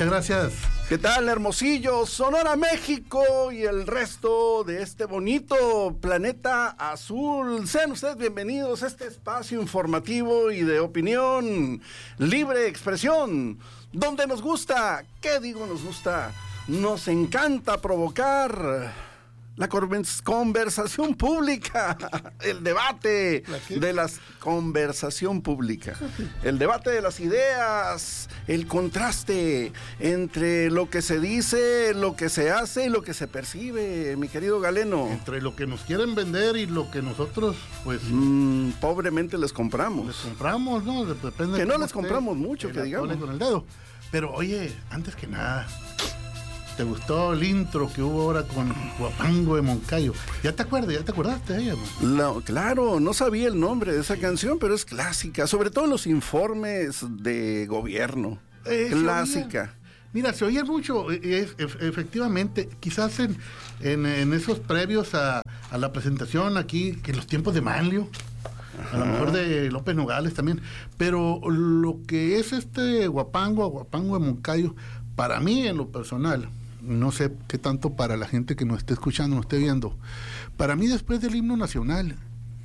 Muchas gracias. ¿Qué tal, Hermosillo, Sonora, México y el resto de este bonito planeta azul? Sean ustedes bienvenidos a este espacio informativo y de opinión, libre expresión, donde nos gusta, ¿qué digo nos gusta? Nos encanta provocar la conversación pública, el debate de la conversación pública, el debate de las ideas, el contraste entre lo que se dice, lo que se hace y lo que se percibe, mi querido Galeno. Entre lo que nos quieren vender y lo que nosotros, pues... pobremente les compramos. Les compramos, ¿no? Depende que no les compramos mucho, que digamos. Con el dedo. Pero, oye, antes que nada... ¿Te gustó el intro que hubo ahora con Huapango de Moncayo? ¿Ya te acordaste de ella? Claro, no sabía el nombre de esa canción, pero es clásica, sobre todo en los informes de gobierno. Clásica. Mira, se oía mucho, efectivamente, quizás en esos previos a la presentación aquí, que en los tiempos de Manlio, a lo mejor de López Nogales también, pero lo que es Huapango de Moncayo, para mí en lo personal, no sé qué tanto para la gente que nos esté escuchando, nos esté viendo, para mí después del himno nacional,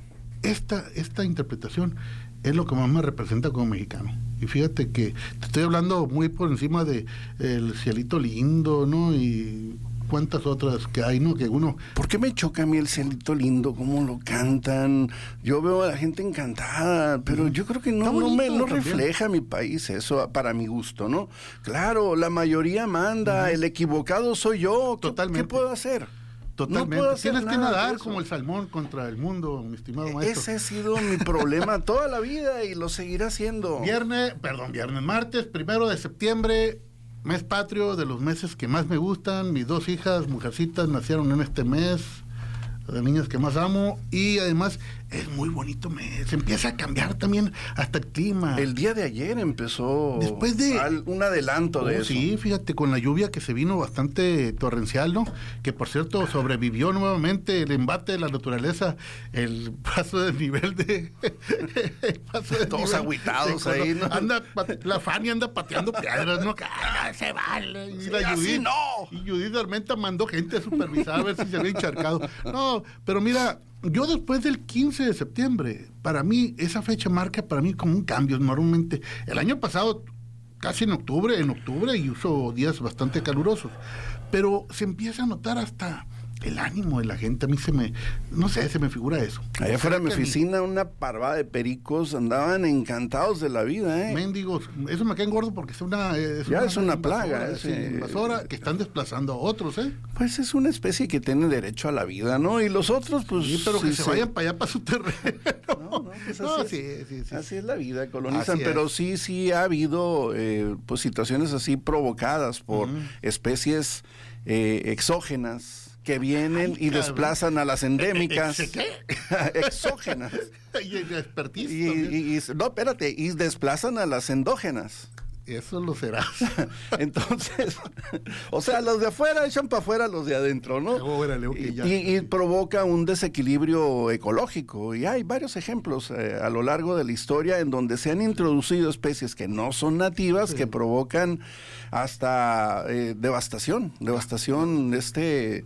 esta interpretación es lo que más me representa como mexicano. Y fíjate que te estoy hablando muy por encima de El Cielito Lindo, ¿no? Y cuántas otras que hay, ¿no? Que uno... ¿Por qué me choca a mí El Cielito Lindo? ¿Cómo lo cantan? Yo veo a la gente encantada, pero yo creo que no refleja mi país eso, para mi gusto, ¿no? Claro, la mayoría manda, el equivocado soy yo. Totalmente. ¿Qué puedo hacer? Totalmente. No puedo hacer Tienes que nada nadar como el salmón contra el mundo, mi estimado maestro. Ese ha sido mi problema toda la vida y lo seguirá haciendo. Martes 1 de septiembre, mes patrio, de los meses que más me gustan. Mis dos hijas, mujercitas, nacieron en este mes, de niñas que más amo, y además es muy bonito mes, empieza a cambiar también hasta el clima. El día de ayer empezó después de un adelanto de eso. Sí, fíjate, con la lluvia que se vino bastante torrencial, ¿no? Que por cierto sobrevivió nuevamente el embate de la naturaleza, el paso del nivel de... todos agüitados ahí, ¿no? La Fanny anda pateando piedras, ¿no? Se vale. Y la Judith, no. Y Judith Armenta mandó gente a supervisar a ver si se había encharcado. No, pero mira, yo después del 15 de septiembre, para mí, esa fecha marca para mí como un cambio. Normalmente, el año pasado, casi en octubre y uso días bastante calurosos, pero se empieza a notar hasta el ánimo de la gente. A mí se me figura eso. Allá afuera de mi oficina, una parvada de pericos andaban encantados de la vida, Mendigos, eso me cae gordo porque es una plaga, invasora que están desplazando a otros, Pues es una especie que tiene derecho a la vida, ¿no? Y los otros, pues... Sí, pero que se vayan para allá, para su terreno. Así es la vida, colonizan, pero sí ha habido pues situaciones así provocadas por especies exógenas que vienen y desplazan a las endémicas. ¿Qué? Exógenas. Y expertise y desplazan a las endógenas. Eso lo será. Entonces, o sea, los de afuera echan para afuera los de adentro, ¿no? Y provoca un desequilibrio ecológico. Y hay varios ejemplos a lo largo de la historia en donde se han introducido especies que no son nativas, que provocan hasta devastación de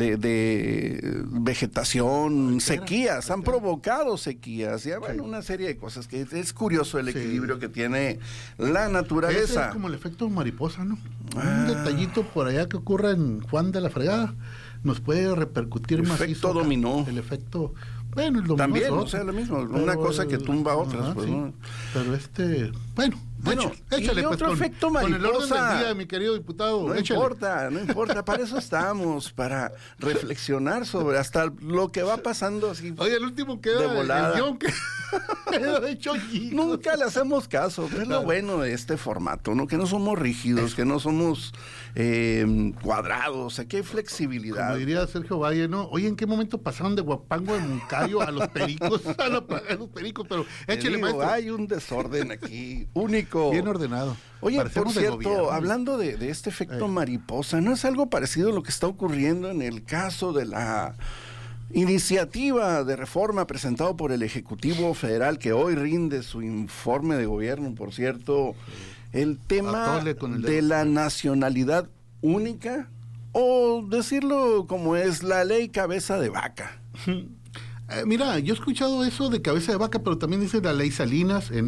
vegetación, sequías, han provocado sequías, ya bueno, una serie de cosas que es curioso el equilibrio que tiene la naturaleza. Ese es como el efecto mariposa, ¿no? Un detallito por allá que ocurra en Juan de la Fregada nos puede repercutir más. El efecto dominó. El efecto, bueno, el dominó también, o sea, lo mismo, una cosa que tumba a otras, pues, sí. ¿no? Pero bueno, échale, y pues, otro efecto mariposa. Con el orden del día, mi querido diputado. No importa, para eso estamos, para reflexionar sobre hasta lo que va pasando así. Oye, el último queda de volada. El guión que hecho nunca le hacemos caso, es lo bueno de este formato, ¿no? Que no somos rígidos, que no somos cuadrados, aquí hay flexibilidad. Como diría Sergio Valle, ¿no? Oye, ¿en qué momento pasaron de Huapango de Moncayo a los pericos? a los pericos, pero échale, maestro. Hay un desorden aquí, único. Bien ordenado. Oye, por cierto, hablando de este efecto mariposa, ¿no es algo parecido a lo que está ocurriendo en el caso de la iniciativa de reforma presentado por el Ejecutivo Federal, que hoy rinde su informe de gobierno, por cierto, el tema con el de la nacionalidad única, o decirlo como es, la ley cabeza de vaca. Mira, yo he escuchado eso de cabeza de vaca, pero también dice la ley Salinas, en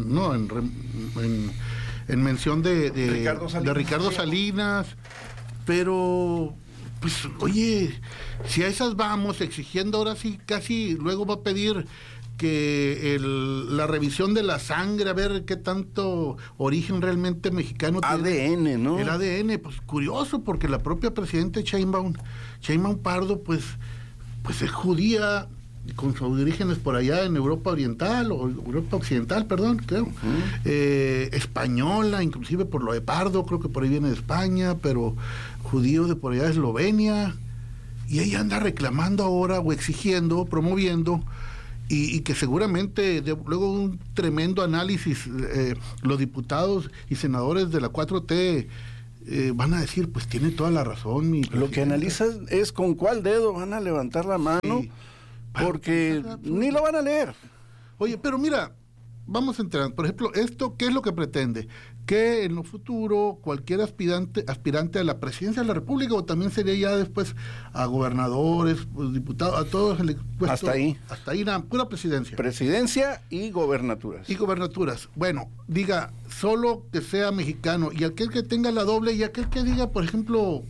mención de Ricardo Salinas, pero, pues, oye, si a esas vamos exigiendo ahora sí, casi luego va a pedir que la revisión de la sangre, a ver qué tanto origen realmente mexicano tiene. ADN, ¿no? El ADN, pues curioso, porque la propia presidenta Sheinbaum Pardo, pues es judía, con sus orígenes por allá en Europa Oriental, o Europa Occidental, perdón, creo. Española, inclusive por lo de Pardo, creo que por ahí viene de España, pero judío de por allá de Eslovenia. Y ella anda reclamando ahora, o exigiendo, promoviendo, y que seguramente luego un tremendo análisis, los diputados y senadores de la 4T van a decir, pues tiene toda la razón mi presidente. Lo que analizas es con cuál dedo van a levantar la mano, sí, porque ni lo van a leer. Oye, pero mira, vamos a entrar, por ejemplo, esto, ¿qué es lo que pretende? Que en lo futuro cualquier aspirante a la presidencia de la República, o también sería ya después a gobernadores, pues, diputados, a todos el puesto, hasta ahí nada, pura presidencia. Presidencia y gobernaturas. Bueno, diga, solo que sea mexicano, y aquel que tenga la doble, y aquel que diga, por ejemplo,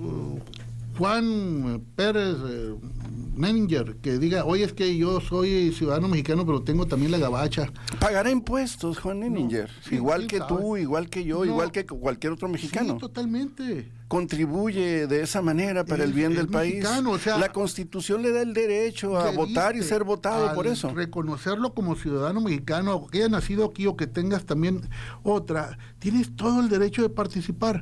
Juan Pérez Menninger, que diga, oye, es que yo soy ciudadano mexicano, pero tengo también la gabacha. Pagará impuestos, Juan Menninger, sí, igual que tú, igual que yo, igual que cualquier otro mexicano. Sí, totalmente. Contribuye de esa manera para el bien del país. O sea, la Constitución le da el derecho a votar y ser votado por eso. Reconocerlo como ciudadano mexicano, que haya nacido aquí o que tengas también otra, tienes todo el derecho de participar.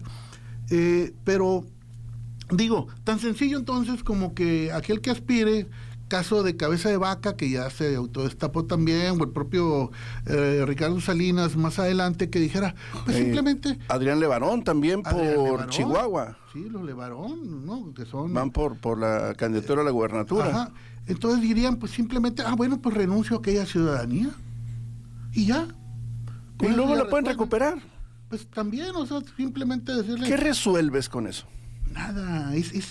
Pero digo, tan sencillo entonces como que aquel que aspire, caso de cabeza de vaca, que ya se autodestapó también, o el propio Ricardo Salinas más adelante, que dijera, pues simplemente... Adrián Levarón también por Chihuahua. Sí, los Levarón, ¿no? Que son... Van por la candidatura a la gubernatura. Ajá. Entonces dirían, pues simplemente, bueno, pues renuncio a aquella ciudadanía. Y ya. Y luego la pueden recuperar. Pues también, o sea, simplemente decirle... ¿Qué resuelves con eso? Nada, es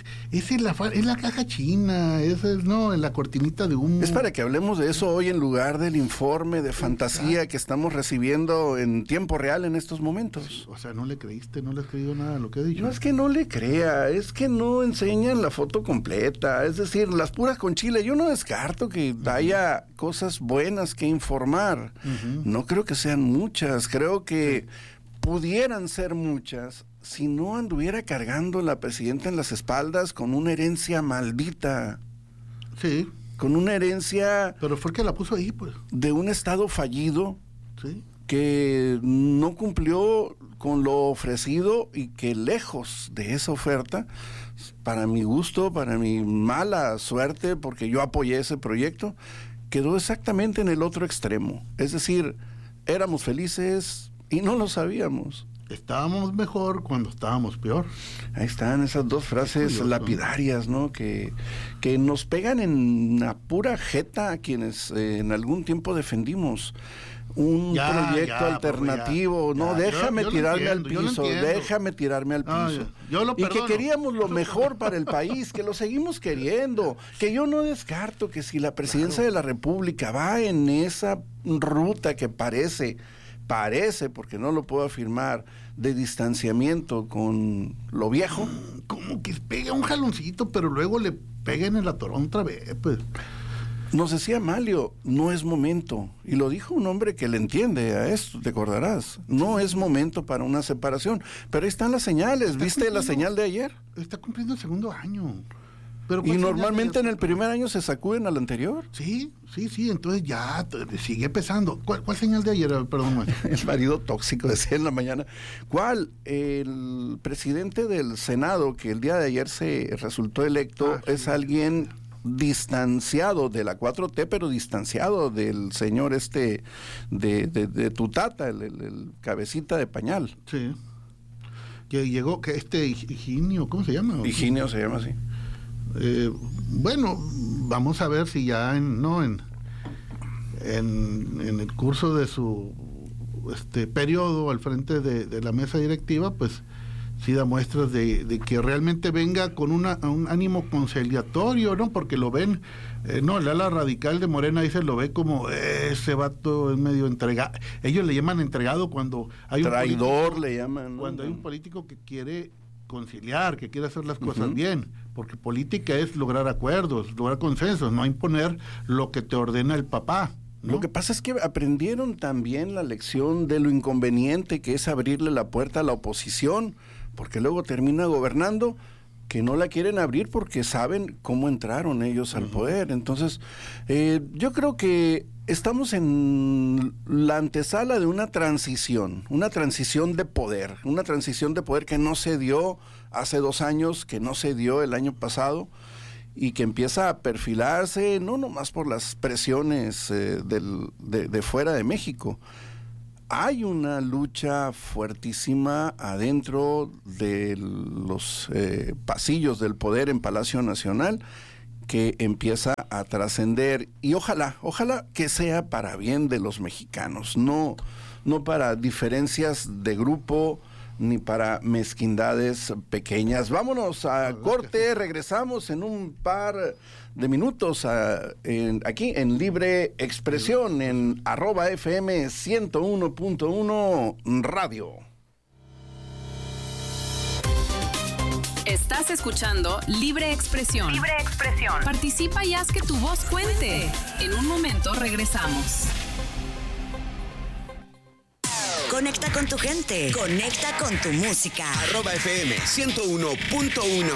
la caja china, es en la cortinita de humo. Es para que hablemos de eso hoy en lugar del informe de fantasía que estamos recibiendo en tiempo real en estos momentos. O sea, ¿no le creíste? ¿No le has creído nada a lo que he dicho? No es que no le crea, es que no enseñan la foto completa, es decir, las puras con chile. Yo no descarto que haya cosas buenas que informar. No creo que sean muchas, creo que pudieran ser muchas si no anduviera cargando la presidenta en las espaldas con una herencia maldita. Sí. Con una herencia... Pero fue que la puso ahí, pues. De un Estado fallido. Sí. Que no cumplió con lo ofrecido y que lejos de esa oferta, para mi gusto, para mi mala suerte, porque yo apoyé ese proyecto, quedó exactamente en el otro extremo. Es decir, éramos felices y no lo sabíamos. Estábamos mejor cuando estábamos peor. Ahí están esas dos frases lapidarias, ¿no? Que nos pegan en la pura jeta a quienes en algún tiempo defendimos un proyecto alternativo. Déjame tirarme al piso. Y que queríamos lo mejor para el país, que lo seguimos queriendo, que yo no descarto que si la presidencia de la República va en esa ruta que parece, porque no lo puedo afirmar, de distanciamiento con lo viejo. Como que pega un jaloncito, pero luego le pega en el atorón otra vez, pues. Nos decía Malio, no es momento, y lo dijo un hombre que le entiende a esto, te acordarás, no es momento para una separación, pero ahí están las señales, ¿viste la señal de ayer? Está cumpliendo el segundo año. Pero y normalmente en el primer año se sacuden al anterior. Sí, entonces ya sigue pesando. ¿Cuál señal de ayer? Perdón. El marido tóxico, decía en la mañana. ¿Cuál? El presidente del Senado, que el día de ayer se resultó electo, es alguien distanciado de la 4T, pero distanciado del señor de Tutata, el cabecita de pañal. Sí. Que llegó, que Higinio, ¿cómo se llama? Higinio se llama así. Bueno, vamos a ver si ya en el curso de su periodo al frente de la mesa directiva, pues sí da muestras de que realmente venga con un ánimo conciliatorio, ¿no? Porque lo ven, no, el ala radical de Morena dice, lo ve como ese vato es medio entregado. Ellos le llaman entregado cuando hay un traidor, político, le llaman, ¿no? Cuando hay un político que quiere conciliar, que quiere hacer las cosas bien, porque política es lograr acuerdos, lograr consensos, no imponer lo que te ordena el papá, ¿no? Lo que pasa es que aprendieron también la lección de lo inconveniente que es abrirle la puerta a la oposición, porque luego termina gobernando, que no la quieren abrir porque saben cómo entraron ellos al poder. Entonces, yo creo que estamos en la antesala de una transición de poder, que no se dio hace 2 años, que no se dio el año pasado, y que empieza a perfilarse, no nomás por las presiones de fuera de México. Hay una lucha fuertísima adentro de los pasillos del poder en Palacio Nacional, que empieza a trascender, y ojalá que sea para bien de los mexicanos, no para diferencias de grupo ni para mezquindades pequeñas. Vámonos a corte, regresamos en un par de minutos aquí en Libre Expresión, en @FM 101.1 Radio. Estás escuchando Libre Expresión. Libre Expresión. Participa y haz que tu voz cuente. En un momento regresamos. Conecta con tu gente. Conecta con tu música. @FM 101.1.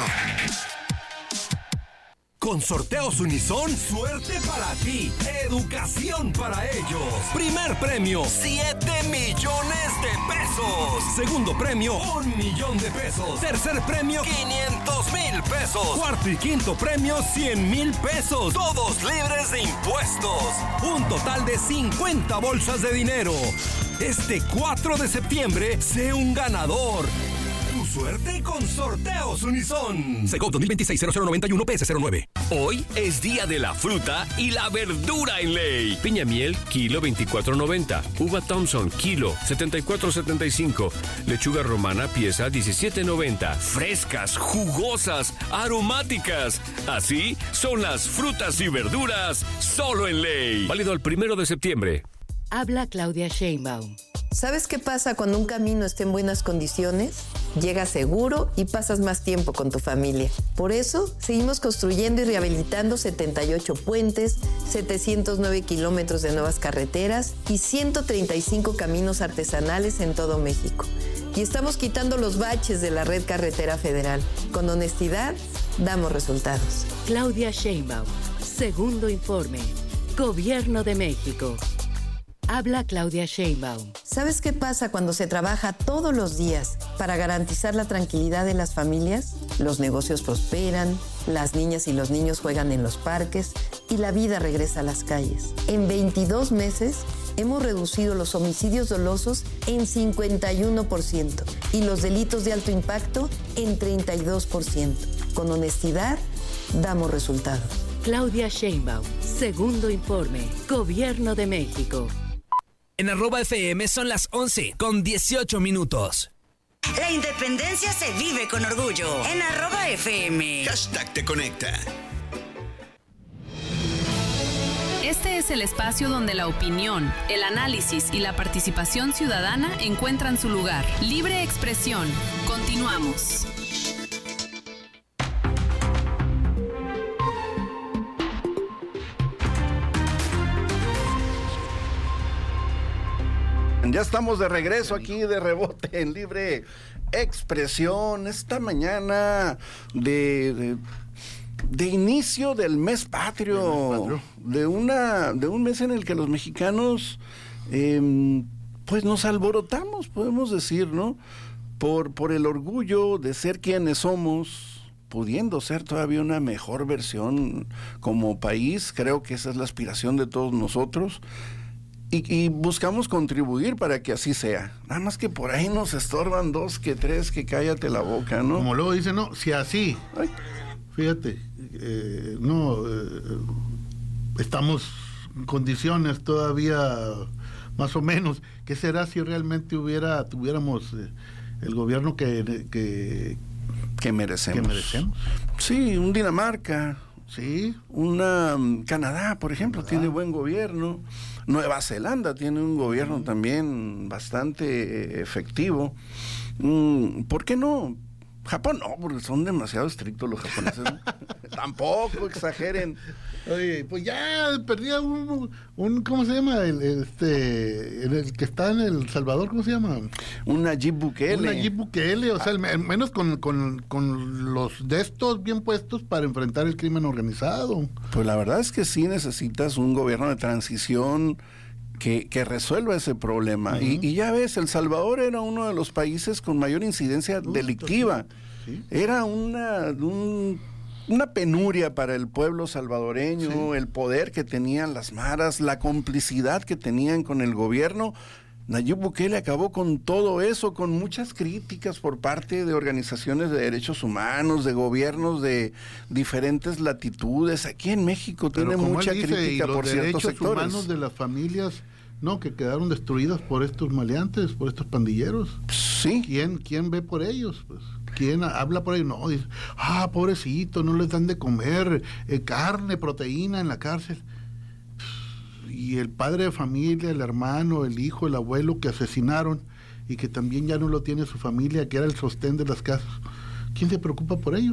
Con Sorteos Unison, suerte para ti, educación para ellos. Primer premio, 7 millones de pesos. Segundo premio, 1 millón de pesos. Tercer premio, 500,000 pesos. Cuarto y quinto premio, 100,000 pesos. Todos libres de impuestos. Un total de 50 bolsas de dinero. Este 4 de septiembre, sé un ganador. Tu suerte con Sorteos Unison. Segov 2026-0091 PS09. Hoy es día de la fruta y la verdura en ley. Piña miel, kilo 24.90. Uva Thompson, kilo 74.75. Lechuga romana, pieza 17.90. Frescas, jugosas, aromáticas. Así son las frutas y verduras solo en ley. Válido el 1 de septiembre. Habla Claudia Sheinbaum. ¿Sabes qué pasa cuando un camino está en buenas condiciones? Llegas seguro y pasas más tiempo con tu familia. Por eso, seguimos construyendo y rehabilitando 78 puentes, 709 kilómetros de nuevas carreteras y 135 caminos artesanales en todo México. Y estamos quitando los baches de la red carretera federal. Con honestidad, damos resultados. Claudia Sheinbaum. Segundo informe. Gobierno de México. Habla Claudia Sheinbaum. ¿Sabes qué pasa cuando se trabaja todos los días para garantizar la tranquilidad de las familias? Los negocios prosperan, las niñas y los niños juegan en los parques y la vida regresa a las calles. En 22 meses hemos reducido los homicidios dolosos en 51% y los delitos de alto impacto en 32%. Con honestidad, damos resultados. Claudia Sheinbaum. Segundo informe. Gobierno de México. En @FM son las 11:18. La independencia se vive con orgullo. En @FM. #te conecta. Este es el espacio donde la opinión, el análisis y la participación ciudadana encuentran su lugar. Libre Expresión. Continuamos. Ya estamos de regreso aquí de rebote en Libre Expresión. Esta mañana de inicio del mes patrio, de un mes en el que los mexicanos pues nos alborotamos, podemos decir, ¿no? Por el orgullo de ser quienes somos, pudiendo ser todavía una mejor versión como país. Creo que esa es la aspiración de todos nosotros. Y buscamos contribuir para que así sea. Nada más que por ahí nos estorban 2 que 3, que cállate la boca, ¿no? Como luego dicen, no, si así, fíjate, estamos en condiciones todavía más o menos. ¿Qué será si realmente tuviéramos el gobierno que merecemos? Sí, un Dinamarca. Sí. Canadá, por ejemplo, tiene buen gobierno. Nueva Zelanda tiene un gobierno también bastante efectivo. ¿Por qué no? Japón no, porque son demasiado estrictos los japoneses, ¿no? Tampoco exageren. Oye, pues ya perdía un ¿cómo se llama? El que está en El Salvador, ¿cómo se llama? Un Nayib Bukele, o sea, menos con los de estos bien puestos para enfrentar el crimen organizado. Pues la verdad es que sí necesitas un gobierno de transición que resuelva ese problema. Uh-huh. Y ya ves, El Salvador era uno de los países con mayor incidencia delictiva. ¿Sí? Era una penuria para el pueblo salvadoreño, sí. El poder que tenían las maras, la complicidad que tenían con el gobierno. Nayib Bukele acabó con todo eso, con muchas críticas por parte de organizaciones de derechos humanos, de gobiernos de diferentes latitudes. Aquí en México tiene mucha crítica por ciertos sectores. Los derechos humanos de las familias, que quedaron destruidas por estos maleantes, por estos pandilleros. Sí. ¿Quién ve por ellos? Pues, ¿quién habla por ellos? No, dice, pobrecito, no les dan de comer carne, proteína en la cárcel. Y el padre de familia, el hermano, el hijo, el abuelo que asesinaron y que también ya no lo tiene su familia, que era el sostén de las casas, ¿quién se preocupa por ellos?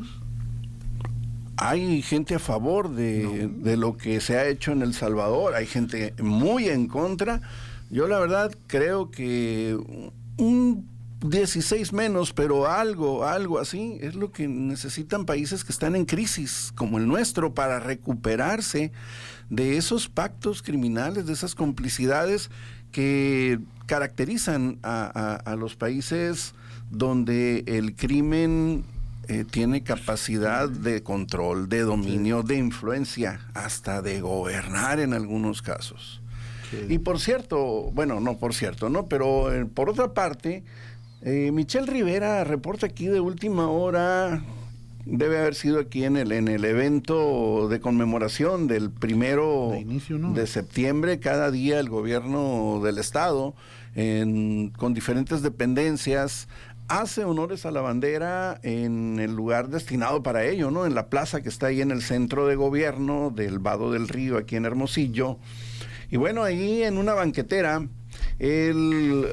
Hay gente a favor de lo que se ha hecho en El Salvador, hay gente muy en contra. Yo la verdad creo que un 16 menos, pero algo así es lo que necesitan países que están en crisis como el nuestro para recuperarse de esos pactos criminales, de esas complicidades que caracterizan a los países donde el crimen tiene capacidad de control, de dominio, de influencia, hasta de gobernar en algunos casos. Sí. Y por cierto, pero por otra parte, Michelle Rivera reporta aquí de última hora, debe haber sido aquí en el evento de conmemoración del 1 de septiembre. Cada día el gobierno del estado, con diferentes dependencias, hace honores a la bandera en el lugar destinado para ello, ¿no? En la plaza que está ahí en el centro de gobierno del Vado del Río, aquí en Hermosillo. Y bueno, ahí en una banquetera, el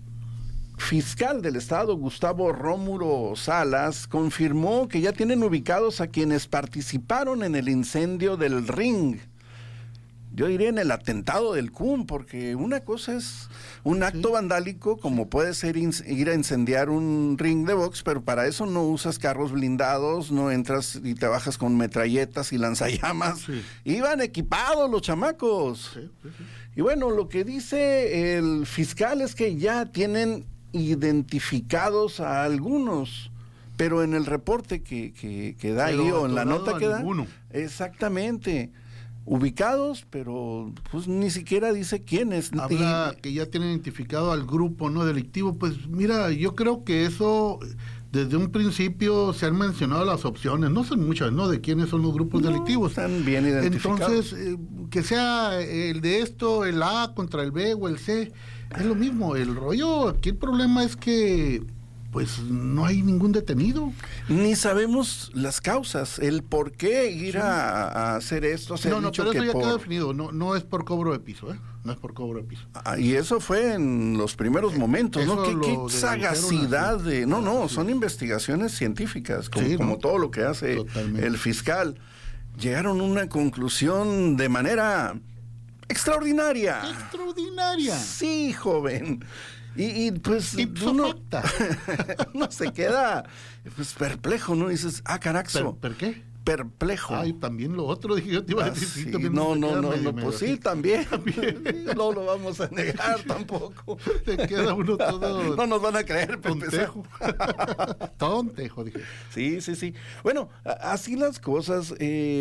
fiscal del estado, Gustavo Rómulo Salas, confirmó que ya tienen ubicados a quienes participaron en el incendio del ring. Yo diría en el atentado del CUM, porque una cosa es un acto vandálico, como puede ser ir a incendiar un ring de box, pero para eso no usas carros blindados, no entras y te bajas con metralletas y lanzallamas. Sí. Iban equipados los chamacos. Sí. Y bueno, lo que dice el fiscal es que ya tienen identificados a algunos, pero en el reporte que da ahí, o en la nota que da, ninguno. Exactamente, ubicados, pero pues ni siquiera dice quiénes. Habla que ya tienen identificado al grupo no delictivo. Pues mira, yo creo que eso desde un principio se han mencionado las opciones, no son muchas, ¿no? De quiénes son los grupos delictivos. Están bien identificados. Entonces, que sea el de esto, el A contra el B o el C, es lo mismo. El rollo, aquí el problema es que pues no hay ningún detenido. Ni sabemos las causas, el por qué ir a hacer esto. No, pero eso ya queda definido, no es por cobro de piso, no es por cobro de piso. Y eso fue en los primeros momentos, ¿no? Qué sagacidad de... No, son investigaciones científicas, como todo lo que hace el fiscal. Llegaron a una conclusión de manera extraordinaria. ¡Extraordinaria! Sí, joven. Y pues uno se queda pues perplejo, ¿no? Dices, caraxo. ¿Per qué? Perplejo. Ay, también lo otro, dije yo te iba a decir. Sí, no, pues sí, también. No lo vamos a negar tampoco. Te queda uno todo... No nos van a creer, tontejo. Tontejo, dije. Sí. Bueno, así las cosas.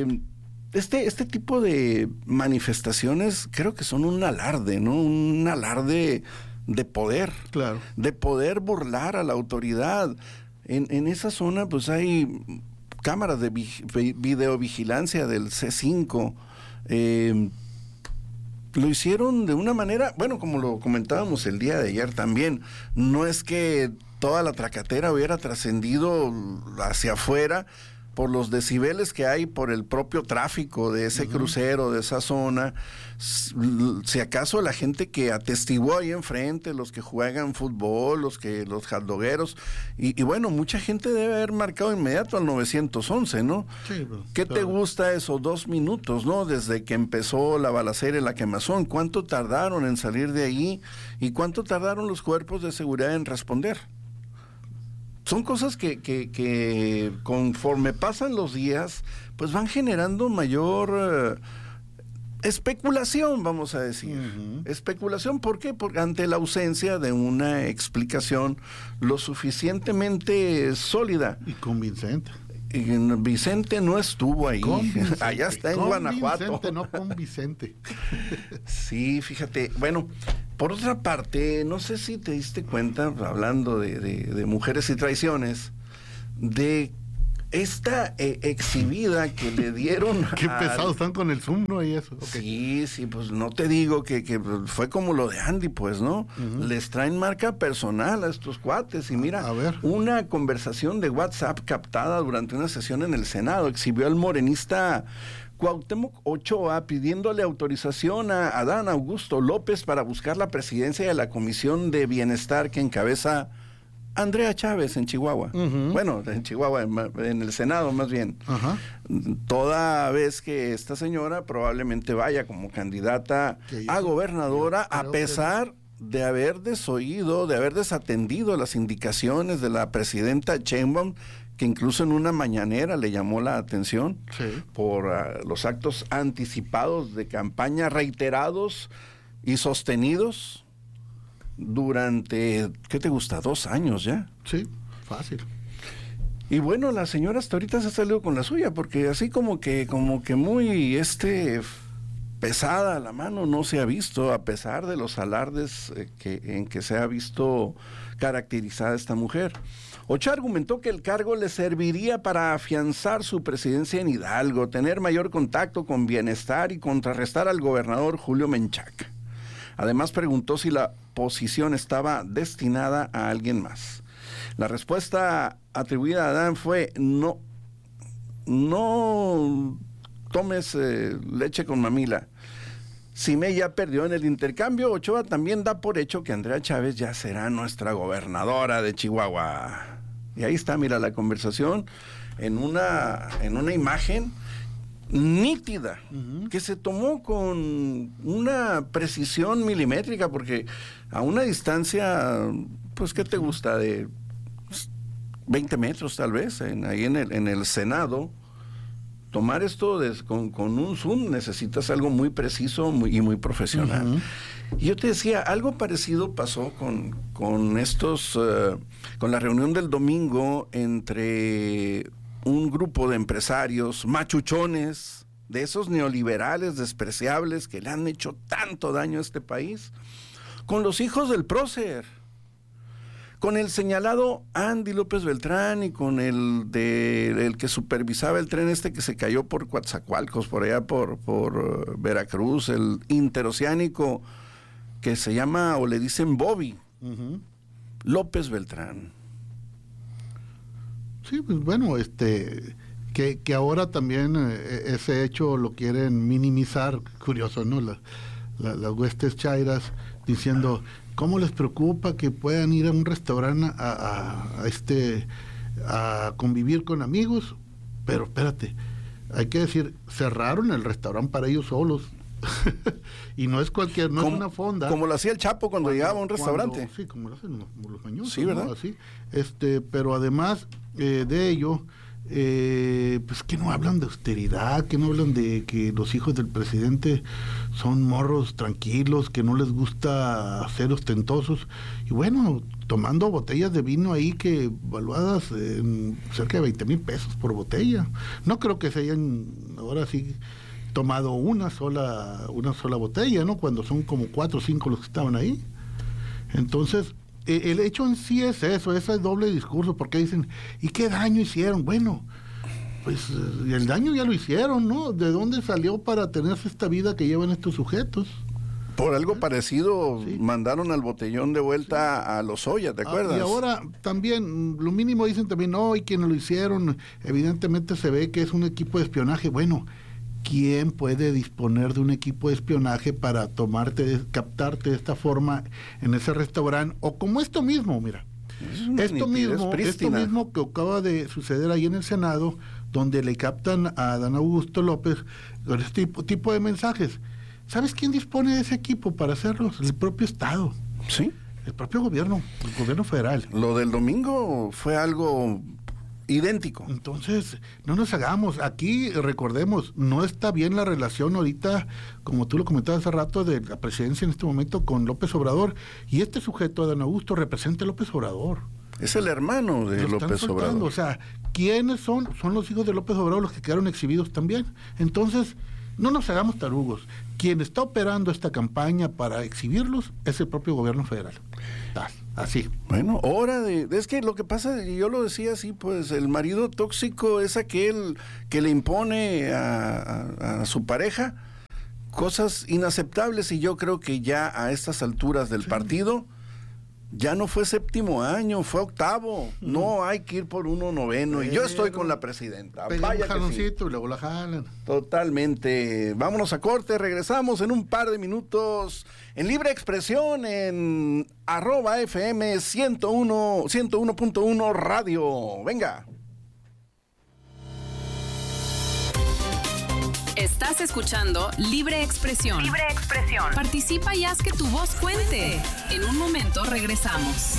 Este tipo de manifestaciones creo que son un alarde, ¿no? Un alarde de poder, claro, de poder burlar a la autoridad. En esa zona pues hay cámaras de videovigilancia del C5, lo hicieron de una manera, bueno, como lo comentábamos el día de ayer también, no es que toda la tracatera hubiera trascendido hacia afuera por los decibeles que hay por el propio tráfico de ese crucero, de esa zona. Si acaso la gente que atestiguó ahí enfrente, los que juegan fútbol, los hotdogueros, y bueno, mucha gente debe haber marcado inmediato al 911, ¿no? Sí, pues, ¿qué te gusta esos 2 minutos, no? Desde que empezó la balacera y la quemazón, ¿cuánto tardaron en salir de ahí? ¿Y cuánto tardaron los cuerpos de seguridad en responder? Son cosas que conforme pasan los días, pues van generando mayor especulación, vamos a decir. Especulación, ¿por qué? Porque ante la ausencia de una explicación lo suficientemente sólida. Y convincente. Vicente no estuvo ahí. Allá está en Guanajuato. Vicente, no con Vicente. Sí, fíjate. Bueno, por otra parte, no sé si te diste cuenta, hablando de mujeres y traiciones, de esta exhibida que le dieron. Qué pesados están con el Zoom, ¿no? Y eso. Okay. Sí, pues no te digo que fue como lo de Andy, pues, ¿no? Les traen marca personal a estos cuates. Y mira, una conversación de WhatsApp captada durante una sesión en el Senado exhibió al morenista Cuauhtémoc Ochoa pidiéndole autorización a Adán Augusto López para buscar la presidencia de la Comisión de Bienestar que encabeza Andrea Chávez en Chihuahua. Bueno, en Chihuahua, en el Senado más bien. Toda vez que esta señora probablemente vaya como candidata a gobernadora, a pesar de haber desoído, de haber desatendido las indicaciones de la presidenta Sheinbaum, que incluso en una mañanera le llamó la atención por los actos anticipados de campaña reiterados y sostenidos durante, ¿qué te gusta? 2 años ya. Sí, fácil. Y bueno, la señora hasta ahorita se ha salido con la suya, porque así como que muy pesada la mano no se ha visto, a pesar de los alardes en que se ha visto caracterizada esta mujer. Ochoa argumentó que el cargo le serviría para afianzar su presidencia en Hidalgo, tener mayor contacto con Bienestar y contrarrestar al gobernador Julio Menchaca. Además preguntó si la posición estaba destinada a alguien más. La respuesta atribuida a Adán fue: no tomes leche con mamila. Cime ya perdió en el intercambio. Ochoa también da por hecho que Andrea Chávez ya será nuestra gobernadora de Chihuahua. Y ahí está, mira, la conversación en una imagen nítida, que se tomó con una precisión milimétrica, porque a una distancia, pues, ¿qué te gusta? De 20 metros tal vez, ahí en el Senado. Tomar esto con un zoom necesitas algo muy preciso y muy profesional. Y yo te decía, algo parecido pasó con estos, con la reunión del domingo entre un grupo de empresarios machuchones, de esos neoliberales despreciables que le han hecho tanto daño a este país, con los hijos del prócer, con el señalado Andy López Beltrán y con el que supervisaba el tren que se cayó por Coatzacoalcos, por allá por Veracruz, el interoceánico que se llama, o le dicen Bobby, López Beltrán. Sí, pues bueno, que ahora también ese hecho lo quieren minimizar, curioso, ¿no? Las huestes chairas diciendo, ¿cómo les preocupa que puedan ir a un restaurante a convivir con amigos? Pero espérate, hay que decir, cerraron el restaurante para ellos solos. Y no es es una fonda. Como lo hacía el Chapo cuando llegaba a un restaurante. Sí, como lo hacen los mañosos. Sí, ¿verdad? ¿No? Así. Pero además de ello, pues que no hablan de austeridad, que no hablan de que los hijos del presidente son morros tranquilos, que no les gusta ser ostentosos, y bueno, tomando botellas de vino ahí que valuadas en cerca de 20,000 pesos por botella. No creo que se hayan ahora sí tomado una sola botella, ¿no? Cuando son como 4 o 5 los que estaban ahí. Entonces, el hecho en sí es eso, ese doble discurso, porque dicen, ¿y qué daño hicieron? Bueno, pues el daño ya lo hicieron, ¿no? ¿De dónde salió para tenerse esta vida que llevan estos sujetos? Por algo parecido, sí, mandaron al Botellón de vuelta a Lozoya, ¿te acuerdas? Y ahora también, lo mínimo dicen también, no, y quienes lo hicieron, evidentemente se ve que es un equipo de espionaje. Bueno, ¿quién puede disponer de un equipo de espionaje para captarte de esta forma en ese restaurante? O como esto mismo, mira, esto mismo que acaba de suceder ahí en el Senado, donde le captan a Adán Augusto López con este tipo de mensajes. ¿Sabes quién dispone de ese equipo para hacerlos? El propio Estado. ¿Sí? El propio gobierno, el gobierno federal. Lo del domingo fue algo idéntico. Entonces, no nos hagamos. Aquí, recordemos, no está bien la relación ahorita, como tú lo comentabas hace rato, de la presidencia en este momento con López Obrador. Y este sujeto, Adán Augusto, representa a López Obrador. Es el hermano de López Obrador. O sea, ¿quiénes son? Son los hijos de López Obrador los que quedaron exhibidos también. Entonces, no nos hagamos tarugos. Quien está operando esta campaña para exhibirlos es el propio gobierno federal. Así. Bueno, es que lo que pasa, yo lo decía así, pues el marido tóxico es aquel que le impone a su pareja cosas inaceptables, y yo creo que ya a estas alturas del partido ya no fue 7º año, fue 8º. No hay que ir por 1 noveno. Y yo estoy con la presidenta. Vaya un jaloncito, sí, y luego la jalan. Totalmente. Vámonos a corte, regresamos en un par de minutos en Libre Expresión en @FM 101.1 Radio. Venga. Estás escuchando Libre Expresión. Libre Expresión. Participa y haz que tu voz cuente. En un momento regresamos.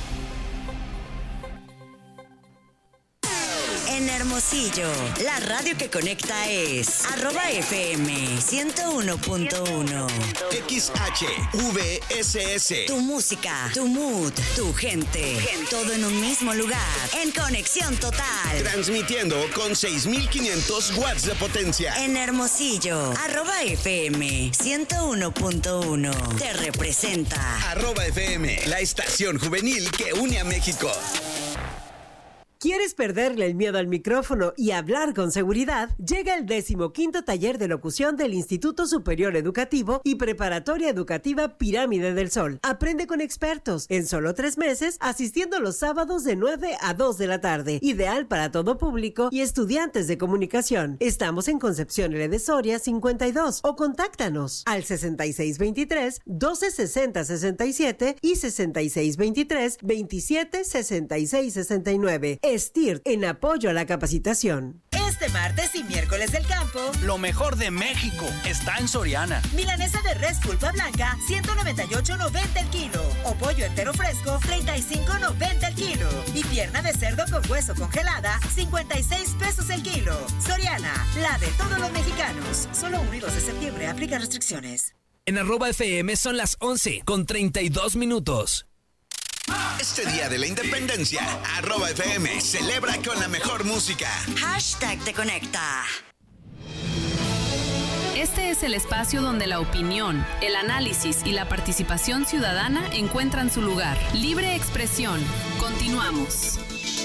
En Hermosillo, la radio que conecta es @FM 101.1. XHVSS. Tu música, tu mood, tu gente. Todo en un mismo lugar. En conexión total. Transmitiendo con 6,500 watts de potencia. En Hermosillo, @FM 101.1. Te representa. @FM, la estación juvenil que une a México. ¿Quieres perderle el miedo al micrófono y hablar con seguridad? Llega el 15º taller de locución del Instituto Superior Educativo y Preparatoria Educativa Pirámide del Sol. Aprende con expertos en solo 3 meses, asistiendo los sábados de 9 a 2 de la tarde. Ideal para todo público y estudiantes de comunicación. Estamos en Concepción L. de Soria 52 o contáctanos al 6623-1260-67 y 6623-276669. STIRT, en apoyo a la capacitación. Este martes y miércoles del campo, lo mejor de México está en Soriana. Milanesa de res pulpa blanca, 198.90 el kilo. O pollo entero fresco, 35.90 el kilo. Y pierna de cerdo con hueso congelada, 56 pesos el kilo. Soriana, la de todos los mexicanos. Solo 1 y 2 de septiembre, aplica restricciones. En @FM son las 11:32 minutos. Este día de la independencia, @FM celebra con la mejor música. #te conecta. Este es el espacio donde la opinión, el análisis y la participación ciudadana encuentran su lugar. Libre Expresión. Continuamos.